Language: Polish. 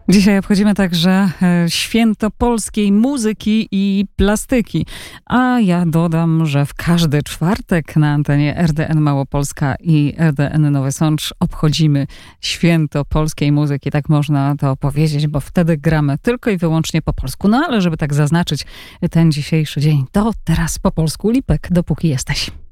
Dzisiaj obchodzimy także święto polskiej muzyki i plastyki. A ja dodam, że w każdy czwartek na antenie RDN Małopolska i RDN Nowy Sącz obchodzimy święto polskiej muzyki. Tak można to powiedzieć, bo wtedy gramy tylko i wyłącznie po polsku. No ale żeby tak zaznaczyć ten dzisiejszy dzień, to teraz po polsku Lipek, dopóki jesteś.